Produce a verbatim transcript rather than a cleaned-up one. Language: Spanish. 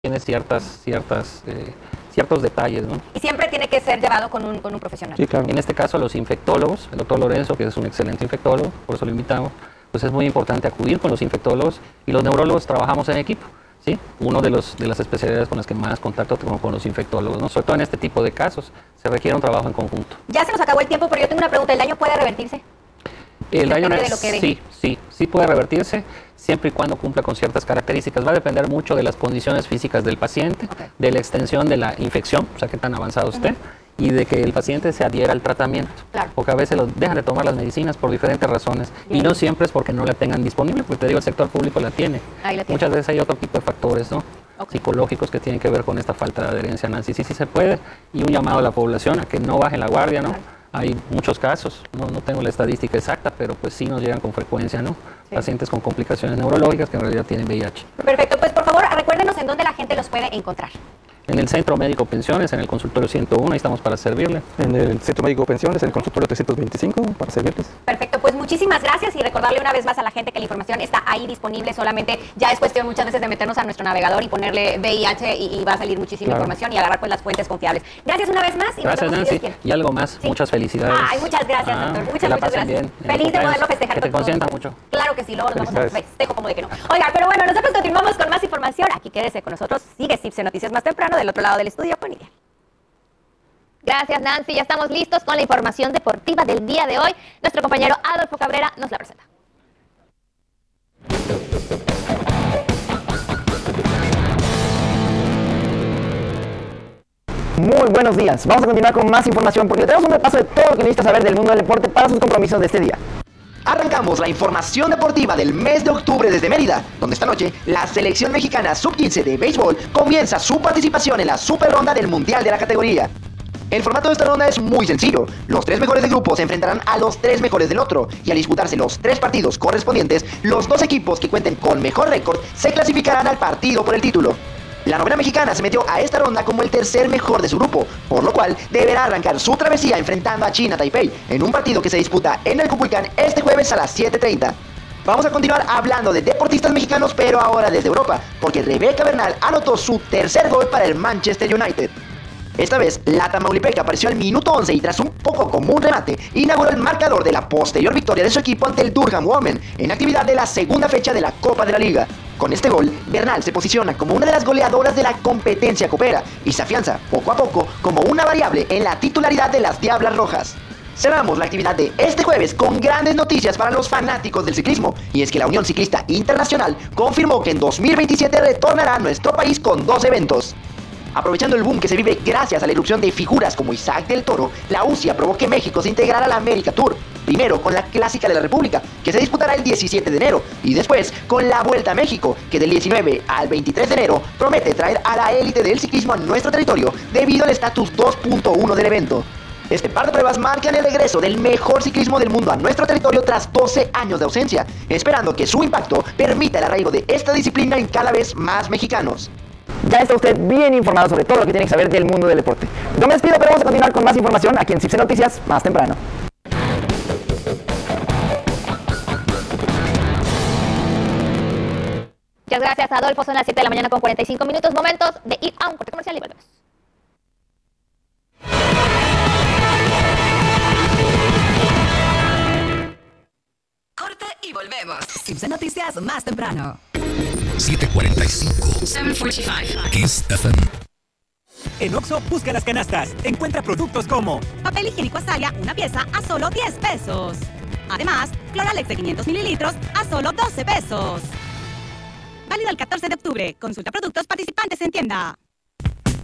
tiene ciertas, ciertas, eh, ciertos detalles, ¿no? Y siempre tiene que ser llevado con un, con un profesional. Sí, claro. En este caso, los infectólogos, el doctor Lorenzo, que es un excelente infectólogo, por eso lo invitamos, pues es muy importante acudir con los infectólogos, y los neurólogos trabajamos en equipo, ¿sí? Uno de, los, de las especialidades con las que más contacto tengo con los infectólogos, ¿no? Sobre todo en este tipo de casos, se requiere un trabajo en conjunto. Ya se nos acabó el tiempo, pero yo tengo una pregunta. ¿El daño puede revertirse? El daño Depende de lo que sí, sí, sí puede revertirse siempre y cuando cumpla con ciertas características. Va a depender mucho de las condiciones físicas del paciente, okay, de la extensión de la infección, o sea, qué tan avanzado esté, uh-huh, y de que el paciente se adhiera al tratamiento. Claro. Porque a veces los dejan de tomar las medicinas por diferentes razones. Bien. Y no siempre es porque no la tengan disponible, porque te digo, el sector público la tiene. Ahí la tiene. Muchas veces hay otro tipo de factores, ¿no? Okay. Psicológicos que tienen que ver con esta falta de adherencia, Nancy. Sí, sí se puede. Y un llamado a la población a que no baje la guardia, ¿no? Claro. Hay muchos casos, no, no tengo la estadística exacta, pero pues sí nos llegan con frecuencia, ¿no? Sí. Pacientes con complicaciones neurológicas que en realidad tienen V I H. Perfecto, pues por favor recuérdenos en dónde la gente los puede encontrar. En el Centro Médico Pensiones, en el consultorio ciento uno, ahí estamos para servirle. En el Centro Médico Pensiones, en el consultorio trescientos veinticinco, para servirles. Perfecto, pues muchísimas gracias, y recordarle una vez más a la gente que la información está ahí disponible, solamente ya es cuestión muchas veces de meternos a nuestro navegador y ponerle V I H y, y va a salir muchísima claro. información, y agarrar pues las fuentes confiables. Gracias una vez más. Y gracias, Nancy. Y algo más, sí, muchas felicidades. Ay, muchas gracias, ah, doctor. Muchas, muchas gracias. Bien, feliz de poderlo festejar. Que te consientan mucho. Claro que sí, luego nos vamos a festejo como de que no. Oiga, pero bueno, nosotros continuamos con más información. Aquí quédese con nosotros. Sigue Cipse Noticias más temprano del otro lado del estudio con Iria. Gracias, Nancy. Ya estamos listos con la información deportiva del día de hoy. Nuestro compañero Adolfo Cabrera nos la presenta. Muy buenos días. Vamos a continuar con más información porque tenemos un repaso de todo lo que necesitas saber del mundo del deporte para sus compromisos de este día. Arrancamos la información deportiva del mes de octubre desde Mérida, donde esta noche la selección mexicana sub quince de béisbol comienza su participación en la super ronda del mundial de la categoría. El formato de esta ronda es muy sencillo. Los tres mejores del grupo se enfrentarán a los tres mejores del otro, y al disputarse los tres partidos correspondientes, los dos equipos que cuenten con mejor récord se clasificarán al partido por el título. La novena mexicana se metió a esta ronda como el tercer mejor de su grupo, por lo cual deberá arrancar su travesía enfrentando a China Taipei en un partido que se disputa en el Cuculcán este jueves a las siete treinta. Vamos a continuar hablando de deportistas mexicanos, pero ahora desde Europa, porque Rebeca Bernal anotó su tercer gol para el Manchester United. Esta vez, la tamaulipeca apareció al minuto once y tras un poco como un remate, inauguró el marcador de la posterior victoria de su equipo ante el Durham Women en actividad de la segunda fecha de la Copa de la Liga. Con este gol, Bernal se posiciona como una de las goleadoras de la competencia copera y se afianza poco a poco como una variable en la titularidad de las Diablas Rojas. Cerramos la actividad de este jueves con grandes noticias para los fanáticos del ciclismo, y es que la Unión Ciclista Internacional confirmó que en dos mil veintisiete retornará a nuestro país con dos eventos. Aprovechando el boom que se vive gracias a la irrupción de figuras como Isaac del Toro, la U C I aprobó que México se integrara a la América Tour, primero con la Clásica de la República, que se disputará el diecisiete de enero, y después con la Vuelta a México, que del diecinueve al veintitrés de enero promete traer a la élite del ciclismo a nuestro territorio debido al estatus dos punto uno del evento. Este par de pruebas marcan el regreso del mejor ciclismo del mundo a nuestro territorio tras doce años de ausencia, esperando que su impacto permita el arraigo de esta disciplina en cada vez más mexicanos. Ya está usted bien informado sobre todo lo que tiene que saber del mundo del deporte. No me despido, pero vamos a continuar con más información aquí en Cipse Noticias más temprano. Muchas gracias, Adolfo. Son las siete de la mañana con cuarenta y cinco minutos. Momentos de ir a un corte comercial y volvemos. Corte y volvemos. Cipse Noticias más temprano. siete cuarenta y cinco. siete cuarenta y cinco. Kiss F M. En Oxxo, busca las canastas. Encuentra productos como papel higiénico Azalia, una pieza a solo diez pesos. Además, Cloralex de quinientos mililitros a solo doce pesos. Válido el catorce de octubre. Consulta productos participantes en tienda.